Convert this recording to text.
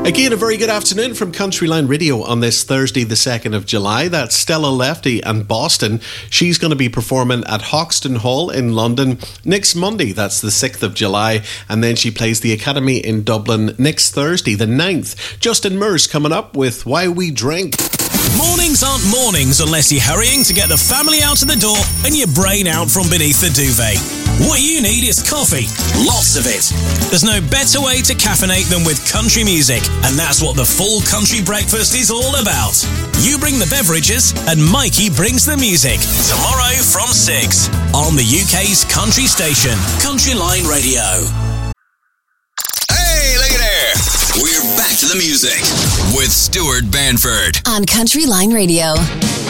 Again, a very good afternoon from Countryline Radio on this Thursday, the 2nd of July. That's Stella Lefty and Boston. She's going to be performing at Hoxton Hall in London next Monday. That's the 6th of July. And then she plays the Academy in Dublin next Thursday, the 9th. Justin Mears coming up with Why We Drink. Mornings aren't mornings unless you're hurrying to get the family out of the door and your brain out from beneath the duvet. What you need is coffee. Lots of it. There's no better way to caffeinate than with country music, and that's what the full country breakfast is all about. You bring the beverages and Mikey brings the music. Tomorrow from 6 on the UK's country station, Countryline Radio. Hey, look at there. We're back to the music with Stuart Banford on Countryline Radio.